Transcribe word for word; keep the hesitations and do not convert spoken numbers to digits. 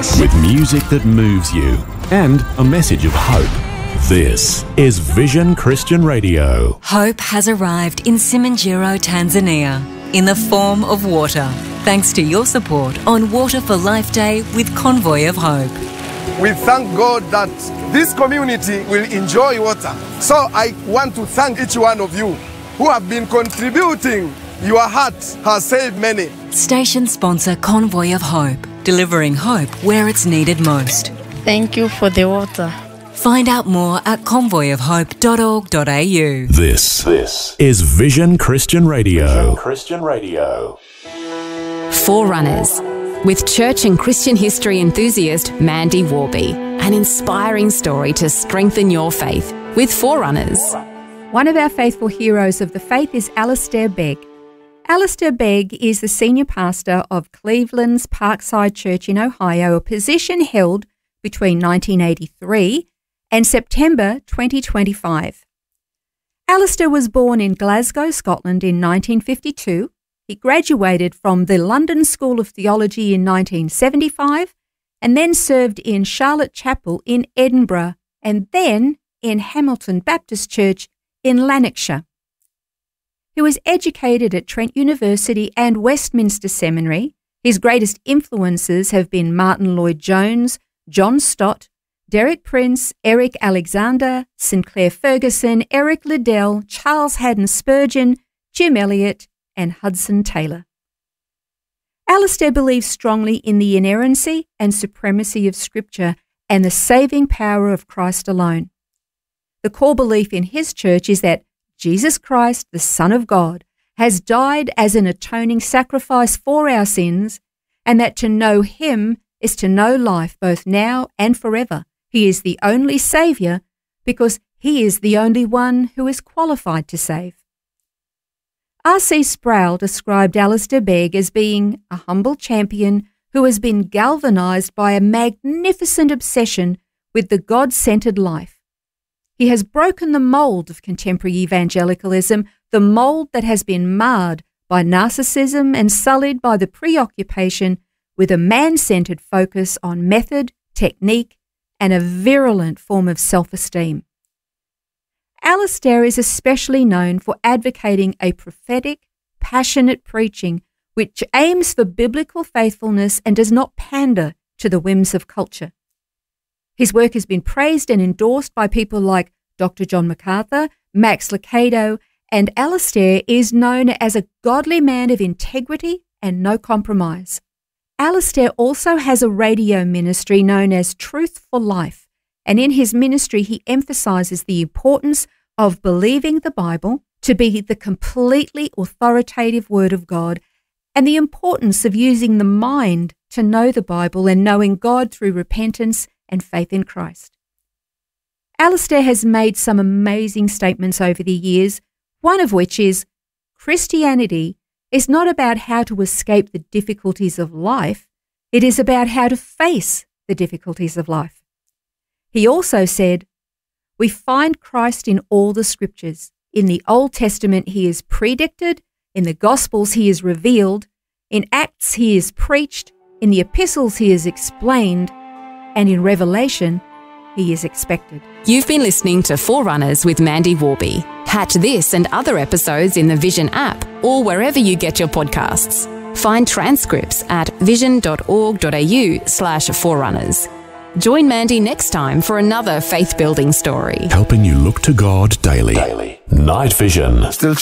With music that moves you and a message of hope. This is Vision Christian Radio. Hope has arrived in Simanjiro, Tanzania, in the form of water, thanks to your support on Water for Life Day with Convoy of Hope. We thank God that this community will enjoy water. So I want to thank each one of you who have been contributing. Your heart has saved many. Station sponsor Convoy of Hope, delivering hope where it's needed most. Thank you for the water. Find out more at convoy of hope dot org dot a u. This, this is Vision Christian Radio. Vision Christian Radio. Forerunners, with church and Christian history enthusiast Mandy Warby. An inspiring story to strengthen your faith with Forerunners. One of our faithful heroes of the faith is Alistair Begg. Alistair Begg is the senior pastor of Cleveland's Parkside Church in Ohio, a position held between nineteen eighty-three and September twenty twenty-five. Alistair was born in Glasgow, Scotland in nineteen fifty-two. He graduated from the London School of Theology in nineteen seventy-five and then served in Charlotte Chapel in Edinburgh and then in Hamilton Baptist Church in Lanarkshire. He was educated at Trent University and Westminster Seminary. His greatest influences have been Martin Lloyd-Jones, John Stott, Derek Prince, Eric Alexander, Sinclair Ferguson, Eric Liddell, Charles Haddon Spurgeon, Jim Elliot, and Hudson Taylor. Alistair believes strongly in the inerrancy and supremacy of Scripture and the saving power of Christ alone. The core belief in his church is that Jesus Christ, the Son of God, has died as an atoning sacrifice for our sins, and that to know him is to know life both now and forever. He is the only Saviour because he is the only one who is qualified to save. R C Sproul described Alistair Begg as being a humble champion who has been galvanised by a magnificent obsession with the God-centred life. He has broken the mould of contemporary evangelicalism, the mould that has been marred by narcissism and sullied by the preoccupation with a man-centred focus on method, technique, and a virulent form of self-esteem. Alistair is especially known for advocating a prophetic, passionate preaching which aims for biblical faithfulness and does not pander to the whims of culture. His work has been praised and endorsed by people like Doctor John MacArthur, Max Lucado, and Alistair is known as a godly man of integrity and no compromise. Alistair also has a radio ministry known as Truth for Life, and in his ministry he emphasises the importance of believing the Bible to be the completely authoritative Word of God and the importance of using the mind to know the Bible and knowing God through repentance and faith in Christ. Alistair has made some amazing statements over the years, one of which is, Christianity is not about how to escape the difficulties of life, it is about how to face the difficulties of life. He also said, we find Christ in all the Scriptures. In the Old Testament he is predicted, in the Gospels he is revealed, in Acts he is preached, in the Epistles he is explained, and in Revelation, he is expected. You've been listening to Forerunners with Mandy Warby. Catch this and other episodes in the Vision app or wherever you get your podcasts. Find transcripts at vision dot org dot a u slash forerunners. Join Mandy next time for another faith-building story. Helping you look to God daily. daily. Night Vision. Still